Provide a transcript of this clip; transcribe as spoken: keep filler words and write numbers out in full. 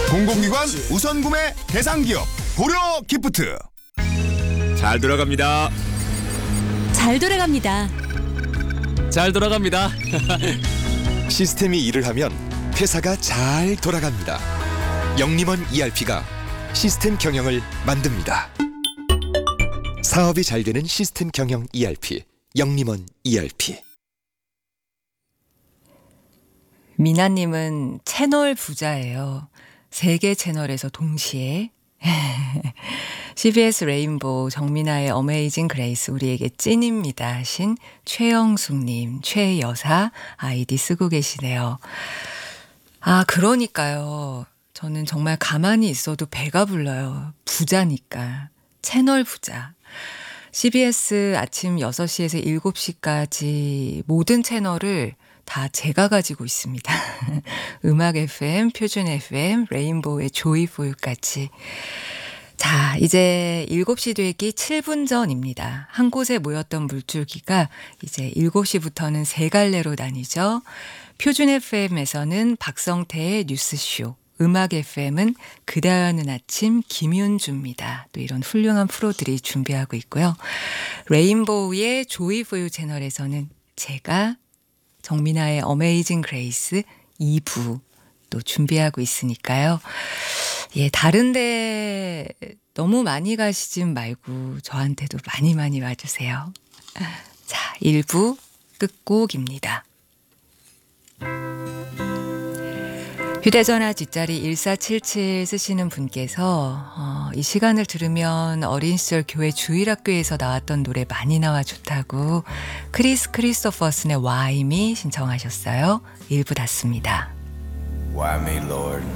공공기관 우선 구매 대상 기업 고려 기프트. 잘 돌아갑니다. 잘 돌아갑니다. 잘 돌아갑니다. 시스템이 일을 하면 회사가 잘 돌아갑니다. 영림원 이알피가 시스템 경영을 만듭니다. 사업이 잘 되는 시스템 경영 이알피, 영림원 이알피. 미나님은 채널 부자예요. 세 개 채널에서 동시에. 씨비에스 레인보우 정민아의 어메이징 그레이스 우리에게 찐입니다 하신 최영숙님, 최여사 아이디 쓰고 계시네요. 아, 그러니까요. 저는 정말 가만히 있어도 배가 불러요. 부자니까. 채널 부자. 씨비에스 아침 여섯 시에서 일곱 시까지 모든 채널을 다 제가 가지고 있습니다. 음악 에프엠, 표준 에프엠, 레인보우의 조이포유까지. 자, 이제 일곱 시 되기 칠 분 전입니다. 한 곳에 모였던 물줄기가 이제 일곱 시부터는 세 갈래로 나뉘죠. 표준 에프엠에서는 박성태의 뉴스쇼, 음악 에프엠은 그대와는 아침 김윤주입니다. 또 이런 훌륭한 프로들이 준비하고 있고요. 레인보우의 조이포유 채널에서는 제가 정민아의 어메이징 그레이스 이 부 또 준비하고 있으니까요. 예, 다른데 너무 많이 가시지 말고 저한테도 많이 많이 와주세요. 자, 일 부 끝곡입니다. 휴대전화 뒷자리 일사칠칠 쓰시는 분께서 어, 이 시간을 들으면 어린 시절 교회 주일학교에서 나왔던 노래 많이 나와 좋다고 크리스 크리스토퍼슨의 Why Me 신청하셨어요. 일 부 닫습니다. Why me, Lord?